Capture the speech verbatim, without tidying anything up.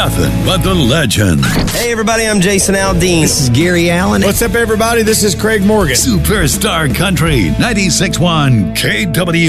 nothing but the legend. Hey, everybody, I'm Jason Aldean. This is Gary Allen. What's up, everybody? This is Craig Morgan. Superstar Country, ninety-six point one K W